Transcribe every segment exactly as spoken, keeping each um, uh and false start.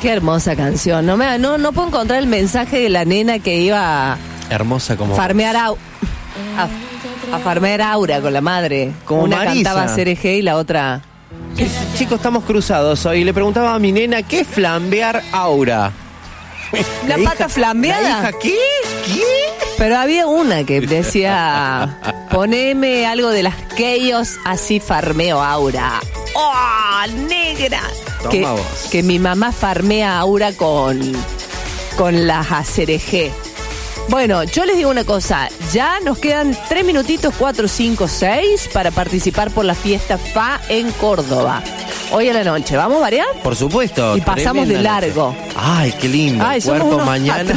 Qué hermosa canción. No me no, no puedo encontrar el mensaje de la nena que iba hermosa como farmear a, a, a farmear Aura con la madre. Como una Marisa. cantaba C R G y la otra. Chicos, estamos cruzados hoy. Le preguntaba a mi nena, ¿qué es flambear Aura? ¿La, ¿La pata hija, flambeada? ¿La hija qué? ¿Qué? Pero había una que decía, poneme algo de las Chaos, así farmeo Aura. ¡Oh, negra! Toma Que, vos. que mi mamá farmea Aura con, con las A C R G. Bueno, yo les digo una cosa, ya nos quedan tres minutitos, cuatro, cinco, seis para participar por la fiesta F A en Córdoba. Hoy a la noche, ¿vamos, María? Por supuesto. Y pasamos de largo. Noche. Ay, qué lindo. Ay, el cuerpo unos mañana.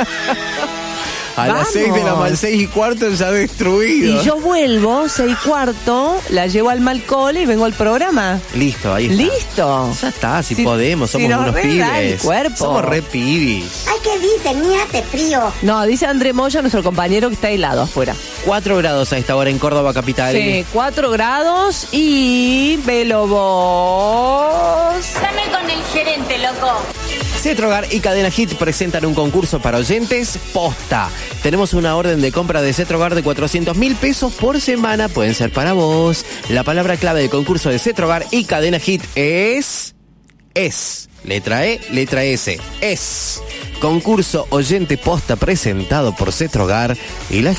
A Vamos. las seis de la mañana, seis y cuarto ya destruido. Y yo vuelvo, seis y cuarto, la llevo al Malcole y vengo al programa. Listo, ahí está. Listo. Ya está, si, Si- podemos, si somos nos unos re da el pibes. cuerpo. Somos re pibis. Ay, ¿qué dicen? Ni hace frío. No, dice André Moya, nuestro compañero, que está helado afuera. Cuatro grados a esta hora en Córdoba capital. Sí, cuatro grados y velo vos. Dame con el gerente, loco. Cetrogar y Cadena Hit presentan un concurso para oyentes posta. Tenemos una orden de compra de Cetrogar de cuatrocientos mil pesos por semana. Pueden ser para vos. La palabra clave del concurso de Cetrogar y Cadena Hit es... Es. Letra E, letra S. Es. Concurso oyente posta presentado por Cetrogar y la